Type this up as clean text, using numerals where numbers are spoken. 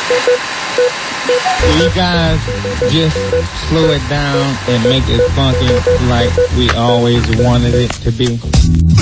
Will you guys just slow it down and make it funky like we always wanted it to be?